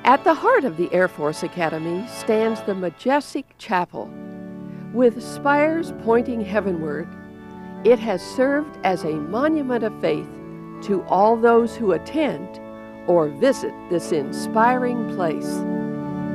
At the heart of the Air Force Academy stands the majestic chapel. With spires pointing heavenward, it has served as a monument of faith to all those who attend or visit this inspiring place.